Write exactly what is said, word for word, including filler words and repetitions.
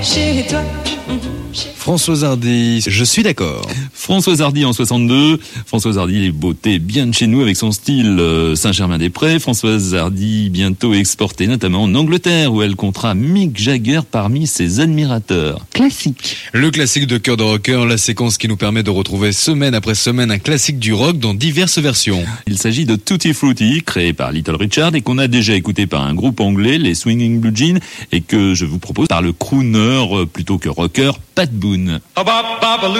Chez toi. Françoise Hardy, je suis d'accord. Françoise Hardy en soixante-deux. Françoise Hardy, les beautés bien de chez nous avec son style euh, Saint-Germain-des-Prés. Françoise Hardy bientôt exportée notamment en Angleterre où elle comptera Mick Jagger parmi ses admirateurs. Classique. Le classique de Cœur de Rocker, la séquence qui nous permet de retrouver semaine après semaine un classique du rock dans diverses versions. Il s'agit de Tutti Frutti, créé par Little Richard et qu'on a déjà écouté par un groupe anglais, les Swinging Blue Jeans, et que je vous propose par le crooner, plutôt que rocker, Pat Boone.